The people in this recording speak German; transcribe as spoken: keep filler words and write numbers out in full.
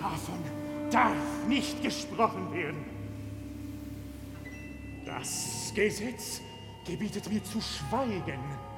Davon darf nicht gesprochen werden. Das Gesetz gebietet mir zu schweigen.